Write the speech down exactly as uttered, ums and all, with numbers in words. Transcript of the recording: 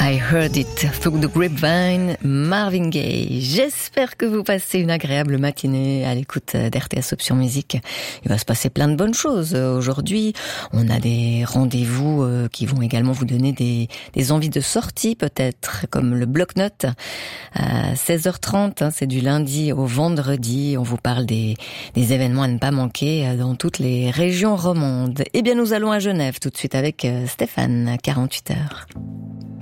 I heard it through the grapevine, Marvin Gaye. J'espère que vous passez une agréable matinée à l'écoute d'R T S Option Musique. Il va se passer plein de bonnes choses aujourd'hui. On a des rendez-vous qui vont également vous donner des, des envies de sortie peut-être, comme le bloc-notes à seize heures trente. C'est du lundi au vendredi. On vous parle des, des événements à ne pas manquer dans toutes les régions romandes. Eh bien, nous allons à Genève tout de suite avec Stéphane, quarante-huit heures.